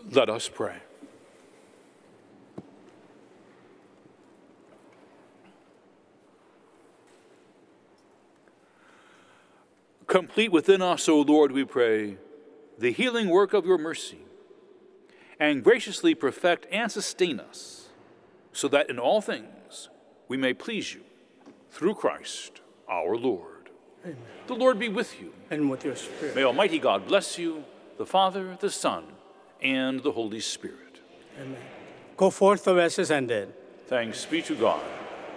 Let us pray. Complete within us, O Lord, we pray, the healing work of your mercy, and graciously perfect and sustain us, so that in all things we may please you, through Christ our Lord. Amen. The Lord be with you. And with your spirit. May Almighty God bless you, the Father, the Son, and the Holy Spirit. Amen. Go forth, the rest is ended. Thanks be to God.